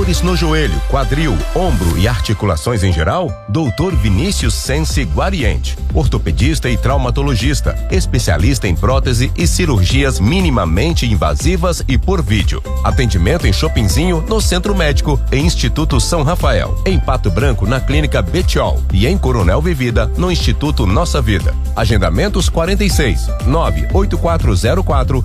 Dores no joelho, quadril, ombro e articulações em geral? Dr. Vinícius Sense Guariente, ortopedista e traumatologista, especialista em prótese e cirurgias minimamente invasivas e por vídeo. Atendimento em Chopinzinho, no Centro Médico, em Instituto São Rafael, em Pato Branco, na Clínica Betiol e em Coronel Vivida, no Instituto Nossa Vida. Agendamentos 46 98404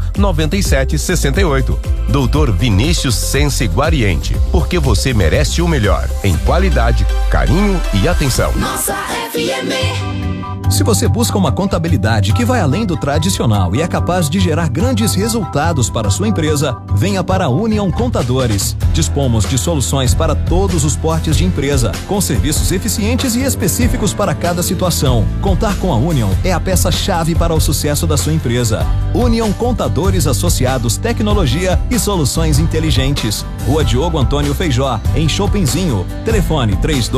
9768. Dr. Vinícius Sense Guariente, porque você merece o melhor em qualidade, carinho e atenção. Nossa FM. Se você busca uma contabilidade que vai além do tradicional e é capaz de gerar grandes resultados para a sua empresa, venha para a Union Contadores. Dispomos de soluções para todos os portes de empresa, com serviços eficientes e específicos para cada situação. Contar com a Union é a peça-chave para o sucesso da sua empresa. Union Contadores Associados, Tecnologia e Soluções Inteligentes. Rua Diogo Antônio Feijó, em Chopinzinho. Telefone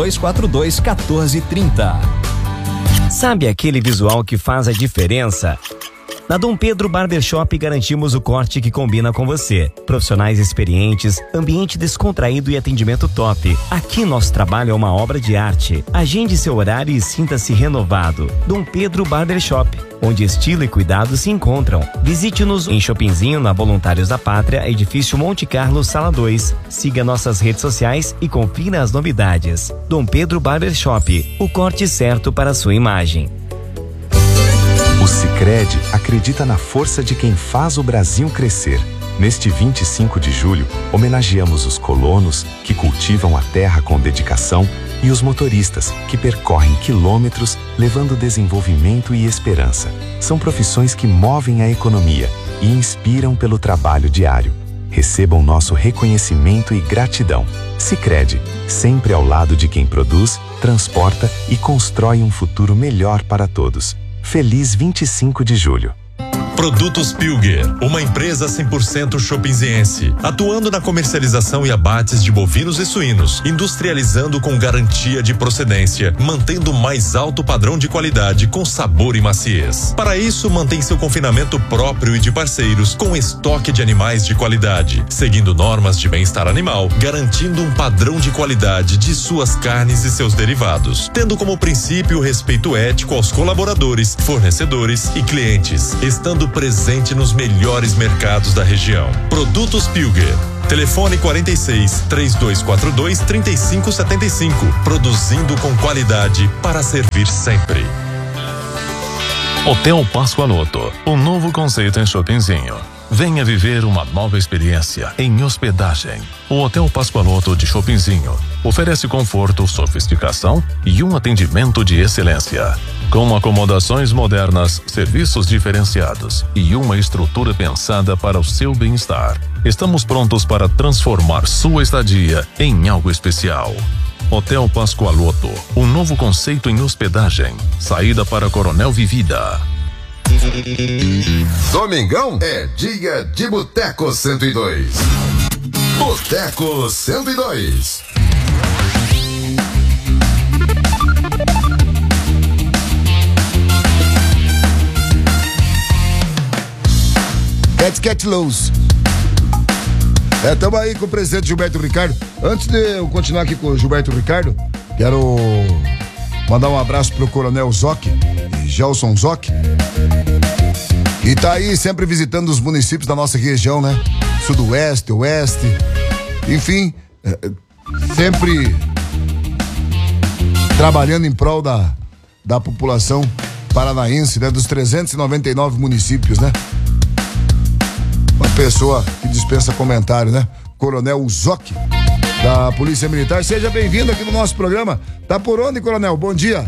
3242-1430. Sabe aquele visual que faz a diferença? Na Dom Pedro Barbershop garantimos o corte que combina com você. Profissionais experientes, ambiente descontraído e atendimento top. Aqui nosso trabalho é uma obra de arte. Agende seu horário e sinta-se renovado. Dom Pedro Barbershop, onde estilo e cuidado se encontram. Visite-nos em Chopinzinho, na Voluntários da Pátria, edifício Monte Carlo, sala 2. Siga nossas redes sociais e confira as novidades. Dom Pedro Barbershop, o corte certo para a sua imagem. O Sicredi acredita na força de quem faz o Brasil crescer. Neste 25 de julho, homenageamos os colonos que cultivam a terra com dedicação e os motoristas que percorrem quilômetros levando desenvolvimento e esperança. São profissões que movem a economia e inspiram pelo trabalho diário. Recebam nosso reconhecimento e gratidão. Sicredi, sempre ao lado de quem produz, transporta e constrói um futuro melhor para todos. Feliz 25 de julho. Produtos Pilger, uma empresa 100% chopinziense, atuando na comercialização e abates de bovinos e suínos, industrializando com garantia de procedência, mantendo o mais alto padrão de qualidade com sabor e maciez. Para isso, mantém seu confinamento próprio e de parceiros com estoque de animais de qualidade, seguindo normas de bem-estar animal, garantindo um padrão de qualidade de suas carnes e seus derivados, tendo como princípio o respeito ético aos colaboradores, fornecedores e clientes, estando presente nos melhores mercados da região. Produtos Pilger. Telefone 46 3242 3575. Produzindo com qualidade para servir sempre. Hotel Pascoaloto, um novo conceito em Chopinzinho. Venha viver uma nova experiência em hospedagem. O Hotel Pascoaloto de Chopinzinho oferece conforto, sofisticação e um atendimento de excelência. Com acomodações modernas, serviços diferenciados e uma estrutura pensada para o seu bem-estar. Estamos prontos para transformar sua estadia em algo especial. Hotel Pascoaloto, um novo conceito em hospedagem. Saída para Coronel Vivida. Domingão é dia de Boteco 102. Boteco 102. Cat Lows. Estamos aí com o presidente Gilberto Ricardo. Antes de eu continuar aqui com o Gilberto Ricardo, quero mandar um abraço pro Coronel Zoc, Gelson Zoc, e tá aí sempre visitando os municípios da nossa região, né? Sudoeste, Oeste, enfim, sempre trabalhando em prol da população paranaense, né? Dos 399 municípios, né? Uma pessoa que dispensa comentário, né? Coronel Zoc, da Polícia Militar. Seja bem-vindo aqui no nosso programa. Tá por onde, Coronel? Bom dia.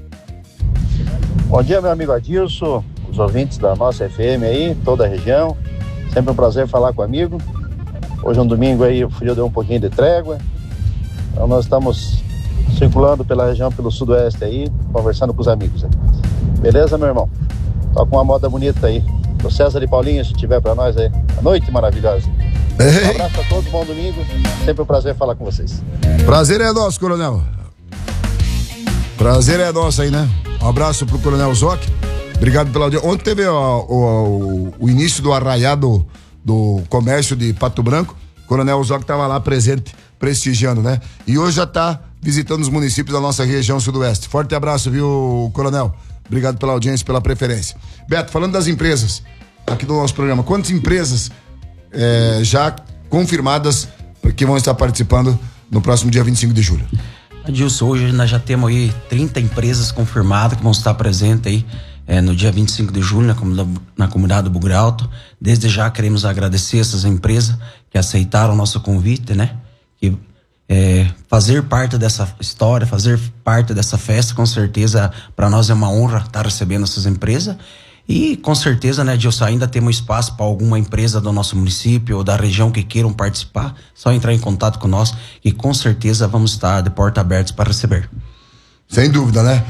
Bom dia, meu amigo Adilson, os ouvintes da nossa FM aí, toda a região. Sempre um prazer falar com o amigo. Hoje é um domingo aí, o frio deu um pouquinho de trégua. Então nós estamos circulando pela região, pelo sudoeste aí, conversando com os amigos aí. Beleza, meu irmão? Toca uma moda bonita aí. O César e Paulinho, se tiver pra nós aí. A noite maravilhosa. Um abraço a todos, bom domingo. Sempre um prazer falar com vocês. Prazer é nosso, Coronel. Prazer é nosso aí, né? Um abraço pro Coronel Zoc. Obrigado pela audiência. Ontem teve o início do arraiado do comércio de Pato Branco. Coronel Zoc estava lá presente, prestigiando, né? E hoje já está visitando os municípios da nossa região sudoeste. Forte abraço, viu, Coronel? Obrigado pela audiência, pela preferência. Beto, falando das empresas aqui do nosso programa, quantas empresas já confirmadas que vão estar participando no próximo dia 25 de julho? Adilson, hoje nós já temos aí 30 empresas confirmadas que vão estar presentes aí no dia 25 de julho na comunidade do Bugre Alto. Desde já queremos agradecer essas empresas que aceitaram o nosso convite, né? Que fazer parte dessa história, fazer parte dessa festa, com certeza para nós é uma honra estar recebendo essas empresas. E com certeza, né, Dilson, ainda temos espaço para alguma empresa do nosso município ou da região que queiram participar, só entrar em contato com nós e com certeza vamos estar de porta aberta para receber. Sem dúvida, né?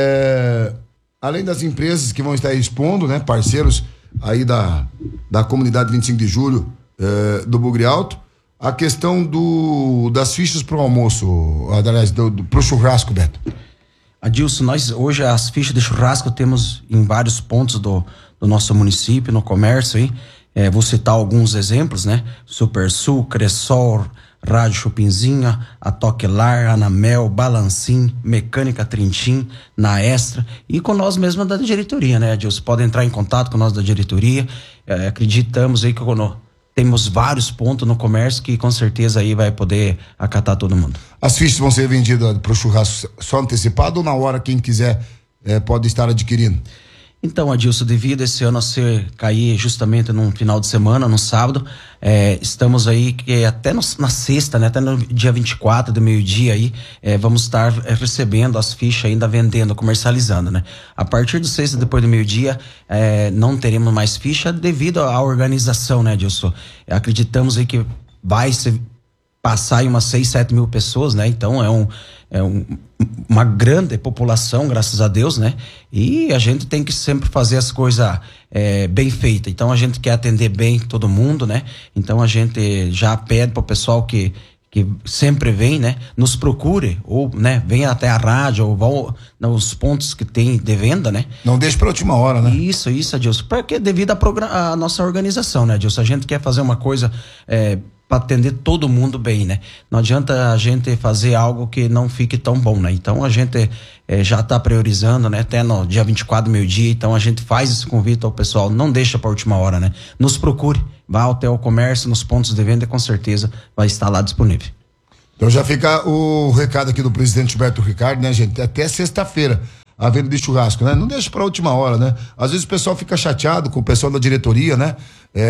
Além das empresas que vão estar expondo, né, parceiros aí da comunidade 25 de julho do Bugre Alto, a questão das fichas para o almoço, aliás, pro churrasco, Beto. Adilson, nós hoje as fichas de churrasco temos em vários pontos do nosso município, no comércio aí. Vou citar alguns exemplos, né? Super Sul, Cressol, Rádio Chopinzinha, a Toquelar, Anamel, Balancim, Mecânica Trintim, na Extra e com nós mesmos da diretoria, né, Adilson? Pode entrar em contato com nós da diretoria. Acreditamos aí que temos vários pontos no comércio que com certeza aí vai poder acatar todo mundo. As fichas vão ser vendidas para o churrasco só antecipado ou na hora quem quiser pode estar adquirindo? Então, Adilson, devido a esse ano cair justamente num final de semana, no sábado, estamos aí que até na sexta, né, até no dia 24 do meio-dia aí, vamos estar recebendo as fichas ainda vendendo, comercializando, né? A partir de sexta, depois do meio-dia, não teremos mais ficha devido à organização, né, Adilson? Acreditamos aí que vai passar em umas 6, 7 mil pessoas, né? Então uma grande população, graças a Deus, né? E a gente tem que sempre fazer as coisas bem feitas. Então a gente quer atender bem todo mundo, né? Então a gente já pede pro pessoal que sempre vem, né? Nos procure, ou, né? Venha até a rádio, ou vão nos pontos que tem de venda, né? Não deixe pra última hora, né? Isso, Adilson. Porque devido à nossa organização, né, Adilson? A gente quer fazer uma coisa para atender todo mundo bem, né? Não adianta a gente fazer algo que não fique tão bom, né? Então a gente já está priorizando, né? Até no dia 24, meio-dia, então a gente faz esse convite ao pessoal, não deixa para última hora, né? Nos procure, vá até o comércio, nos pontos de venda, com certeza vai estar lá disponível. Então já fica o recado aqui do presidente Gilberto Ricardo, né, gente? Até sexta-feira a venda de churrasco, né? Não deixa para última hora, né? Às vezes o pessoal fica chateado com o pessoal da diretoria, né?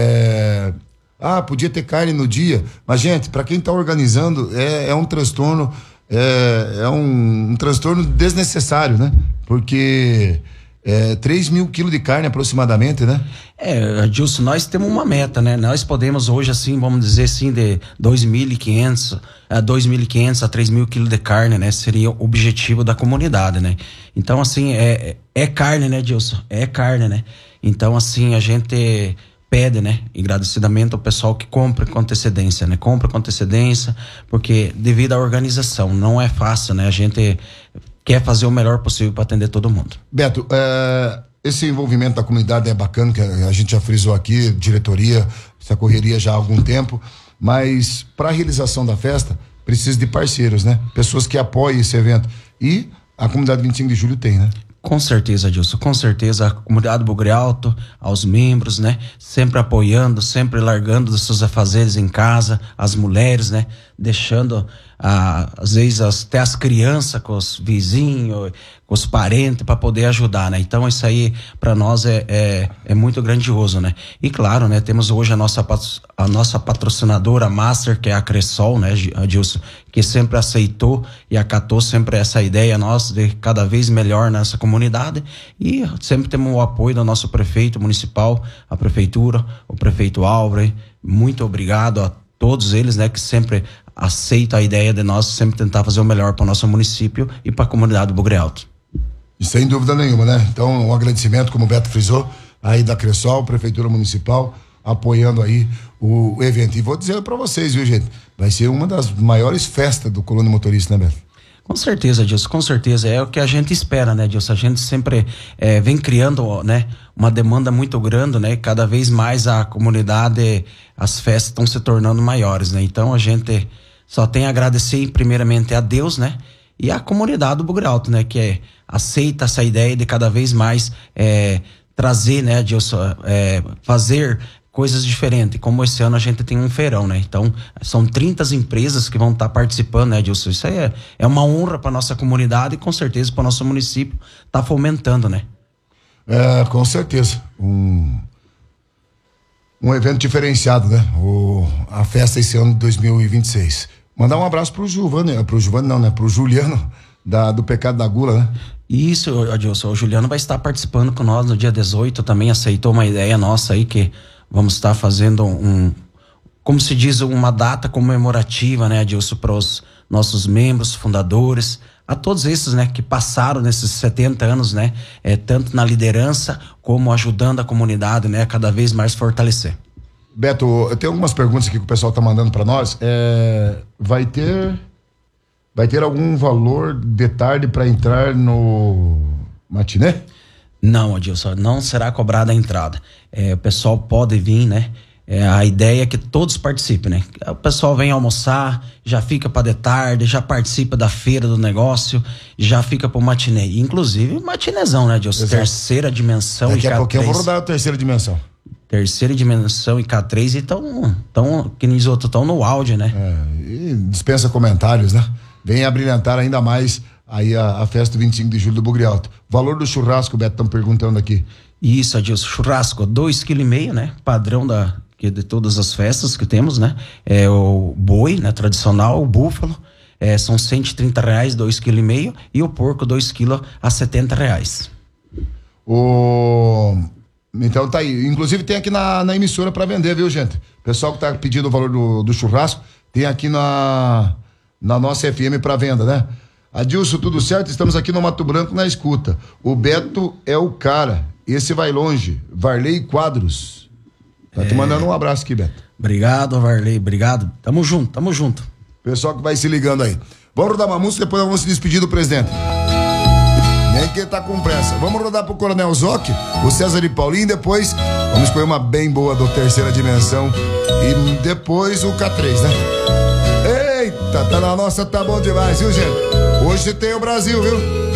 Podia ter carne no dia, mas gente, para quem tá organizando é um transtorno, um transtorno desnecessário, né? Porque 3 mil quilos de carne aproximadamente, né? Adilson, nós temos uma meta, né? Nós podemos hoje, assim, vamos dizer assim, de 2.500 a 3 mil quilos de carne, né? Seria o objetivo da comunidade, né? Então, assim, é carne, né, Adilson? É carne, né? Então, assim, a gente pede, né, engradecidamente ao pessoal que compre com antecedência, né? Compre com antecedência, porque devido à organização, não é fácil, né? A gente quer fazer o melhor possível para atender todo mundo. Beto, esse envolvimento da comunidade é bacana, que a gente já frisou aqui, diretoria, essa correria já há algum tempo, mas para a realização da festa, precisa de parceiros, né? Pessoas que apoiem esse evento. E a comunidade 25 de julho tem, né? Com certeza, Adilson, com certeza. A comunidade do Bugre Alto, aos membros, né? Sempre apoiando, sempre largando dos seus afazeres em casa, as mulheres, né? Deixando, às vezes, até as crianças com os vizinhos, com os parentes, para poder ajudar, né? Então, isso aí, para nós, é muito grandioso, né? E, claro, né? Temos hoje a nossa patrocinadora Master, que é a Cressol, né, Adilson? Que sempre aceitou e acatou sempre essa ideia nossa de cada vez melhor nessa comunidade, e sempre temos o apoio do nosso prefeito municipal, a prefeitura, o prefeito Álvaro. Muito obrigado a todos eles, né, que sempre aceitam a ideia de nós sempre tentar fazer o melhor para o nosso município e para a comunidade do Bugre Alto. E sem dúvida nenhuma, né? Então, um agradecimento, como o Beto frisou, aí da Cressol, prefeitura municipal, apoiando aí o evento. E vou dizer para vocês, viu, gente? Vai ser uma das maiores festas do Colônia Motorista, né, Beto? Com certeza, Dilson, com certeza. É o que a gente espera, né, Dilson? A gente sempre vem criando, né, uma demanda muito grande, né? Cada vez mais a comunidade, as festas estão se tornando maiores, né? Então a gente só tem a agradecer primeiramente a Deus, né? E a comunidade do Bugre Alto, né? Que aceita essa ideia de cada vez mais trazer, né, Dilson, fazer coisas diferentes, como esse ano a gente tem um feirão, né? Então, são 30 empresas que vão estar participando, né, Dilson? Isso aí é uma honra para nossa comunidade e com certeza para o nosso município tá fomentando, né? Com certeza. Um evento diferenciado, né? A festa esse ano de 2026. Mandar um abraço pro Giovanni não, né? Pro Juliano, do Pecado da Gula, né? Isso, Adilson, o Juliano vai estar participando com nós no dia 18, também aceitou uma ideia nossa aí que vamos estar fazendo como se diz, uma data comemorativa, né, Adilson, para os nossos membros, fundadores, a todos esses, né, que passaram nesses 70 anos, né, tanto na liderança como ajudando a comunidade, né, a cada vez mais fortalecer. Beto, eu tenho algumas perguntas aqui que o pessoal tá mandando para nós. Vai ter algum valor de tarde para entrar no matiné? Não, Adilson, não será cobrada a entrada. O pessoal pode vir, né? A ideia é que todos participem, né? O pessoal vem almoçar, já fica para de tarde, já participa da feira do negócio, já fica pro matiné. Inclusive, matinézão, né, Adilson? Exato. Terceira dimensão. Daqui a pouquinho eu vou rodar a terceira dimensão. Terceira dimensão e K3 e tão que nem os outros estão no áudio, né? E dispensa comentários, né? Vem abrilhantar ainda mais aí a festa do 25 de julho do Bugre Alto. Valor do churrasco, Beto, estão perguntando aqui. Isso, Adilson, churrasco, 2,5 kg, né? Padrão de todas as festas que temos, né? O boi, né? Tradicional, o búfalo, são R$130, 2,5 kg, e o porco, 2 kg, a R$70. Então tá aí. Inclusive tem aqui na emissora para vender, viu, gente? Pessoal que tá pedindo o valor do churrasco, tem aqui na nossa FM para venda, né? Adilson, tudo certo? Estamos aqui no Mato Branco na escuta. O Beto é o cara. Esse vai longe. Varley Quadros. Tá te mandando um abraço aqui, Beto. Obrigado, Varley. Obrigado. Tamo junto. Pessoal que vai se ligando aí. Vamos rodar uma música, depois vamos se despedir do presidente. Nem que tá com pressa. Vamos rodar pro Coronel Zoc, o César e Paulinho, depois vamos escolher uma bem boa do Terceira Dimensão e depois o K3, né? Eita, tá na nossa, tá bom demais, viu, gente? Hoje tem o Brasil, viu?